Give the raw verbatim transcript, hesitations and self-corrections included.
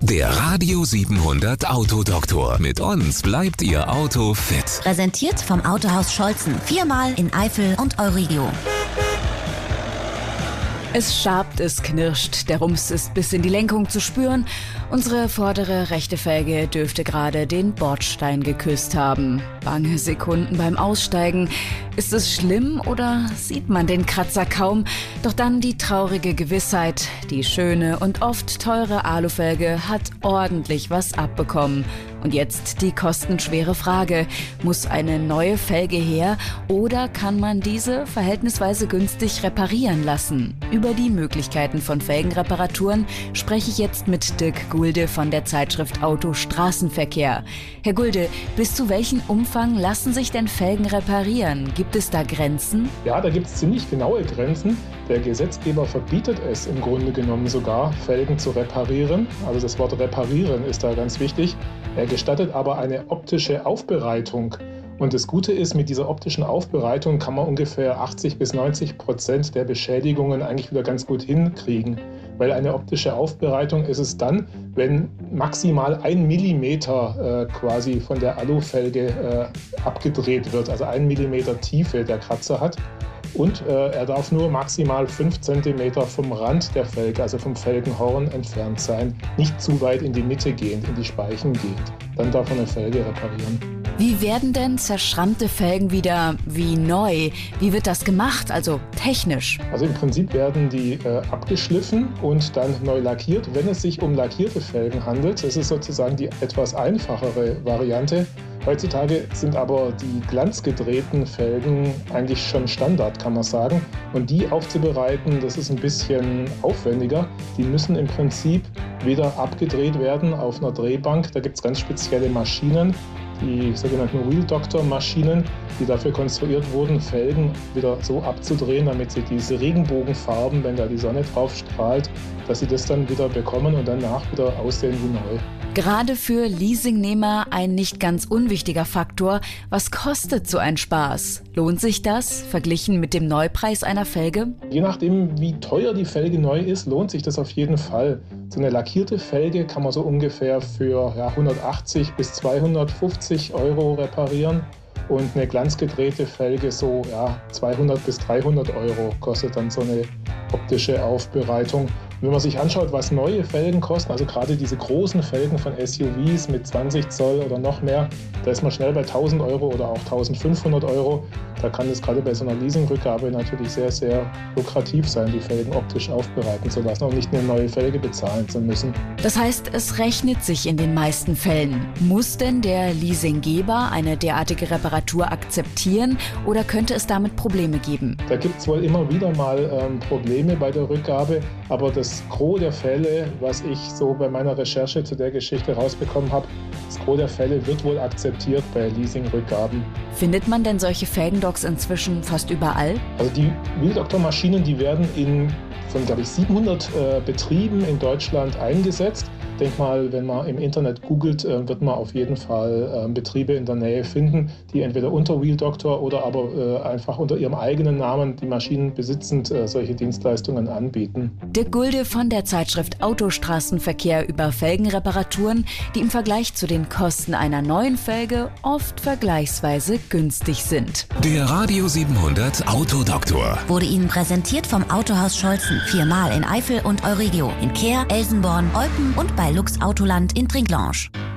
Der Radio siebenhundert Autodoktor. Mit uns bleibt Ihr Auto fit. Präsentiert vom Autohaus Scholzen. Viermal in Eifel und Eurigio. Es schabt, es knirscht, der Rums ist bis in die Lenkung zu spüren. Unsere vordere rechte Felge dürfte gerade den Bordstein geküsst haben. Bange Sekunden beim Aussteigen. Ist es schlimm oder sieht man den Kratzer kaum? Doch dann die traurige Gewissheit, die schöne und oft teure Alufelge hat ordentlich was abbekommen. Und jetzt die kostenschwere Frage, muss eine neue Felge her oder kann man diese verhältnisweise günstig reparieren lassen? Über die Möglichkeiten von Felgenreparaturen spreche ich jetzt mit Dirk Gulde von der Zeitschrift Auto Straßenverkehr. Herr Gulde, bis zu welchem Umfang lassen sich denn Felgen reparieren? Gibt es da Grenzen? Ja, da gibt es ziemlich genaue Grenzen. Der Gesetzgeber verbietet es im Grunde genommen sogar, Felgen zu reparieren. Also das Wort reparieren ist da ganz wichtig. Er gestattet aber eine optische Aufbereitung. Und das Gute ist, mit dieser optischen Aufbereitung kann man ungefähr achtzig bis neunzig Prozent der Beschädigungen eigentlich wieder ganz gut hinkriegen. Weil eine optische Aufbereitung ist es dann, wenn maximal ein Millimeter äh, quasi von der Alufelge äh, abgedreht wird, also ein Millimeter Tiefe der Kratzer hat. Und äh, er darf nur maximal fünf Zentimeter vom Rand der Felge, also vom Felgenhorn, entfernt sein. Nicht zu weit in die Mitte gehend, in die Speichen gehend. Dann darf man eine Felge reparieren. Wie werden denn zerschrammte Felgen wieder wie neu? Wie wird das gemacht, also technisch? Also im Prinzip werden die äh, abgeschliffen und dann neu lackiert. Wenn es sich um lackierte Felgen handelt, das ist sozusagen die etwas einfachere Variante. Heutzutage sind aber die glanzgedrehten Felgen eigentlich schon Standard, kann man sagen. Und die aufzubereiten, das ist ein bisschen aufwendiger. Die müssen im Prinzip wieder abgedreht werden auf einer Drehbank. Da gibt es ganz spezielle Maschinen, die sogenannten Wheel Doctor Maschinen, die dafür konstruiert wurden, Felgen wieder so abzudrehen, damit sie diese Regenbogenfarben, wenn da die Sonne drauf strahlt, dass sie das dann wieder bekommen und danach wieder aussehen wie neu. Gerade für Leasingnehmer ein nicht ganz unwichtiger Faktor. Was kostet so ein Spaß? Lohnt sich das, verglichen mit dem Neupreis einer Felge? Je nachdem, wie teuer die Felge neu ist, lohnt sich das auf jeden Fall. So eine lackierte Felge kann man so ungefähr für ja, hundertachtzig bis zweihundertfünfzig Euro reparieren. Und eine glanzgedrehte Felge so ja, zweihundert bis dreihundert Euro kostet dann so eine optische Aufbereitung. Und wenn man sich anschaut, was neue Felgen kosten, also gerade diese großen Felgen von S U Vs mit zwanzig Zoll oder noch mehr, da ist man schnell bei tausend Euro oder auch eintausendfünfhundert Euro. Da kann es gerade bei so einer Leasingrückgabe natürlich sehr, sehr lukrativ sein, die Felgen optisch aufbereiten zu lassen und nicht eine neue Felge bezahlen zu müssen. Das heißt, es rechnet sich in den meisten Fällen. Muss denn der Leasinggeber eine derartige Reparatur akzeptieren oder könnte es damit Probleme geben? Da gibt es wohl immer wieder mal ähm, Probleme bei der Rückgabe, aber das Gros der Fälle, was ich so bei meiner Recherche zu der Geschichte rausbekommen habe, das Gros der Fälle wird wohl akzeptiert bei Leasingrückgaben. Findet man denn solche Felgendocks inzwischen fast überall? Also die Wheel Doctor Maschinen, die werden in von, glaube ich, siebenhundert äh, Betrieben in Deutschland eingesetzt. Ich denke mal, wenn man im Internet googelt, äh, wird man auf jeden Fall äh, Betriebe in der Nähe finden, die entweder unter Wheel Doctor oder aber äh, einfach unter ihrem eigenen Namen, die Maschinen besitzend, äh, solche Dienstleistungen anbieten. Dirk Gulde von der Zeitschrift Autostraßenverkehr über Felgenreparaturen, die im Vergleich zu den Kosten einer neuen Felge oft vergleichsweise günstig sind. Der Radio siebenhundert Autodoktor Wurde Ihnen präsentiert vom Autohaus Scholzen. Viermal in Eifel und Eurigio. In Kehr, Elsenborn, Olpen und bei Lux Autoland in Trinklange.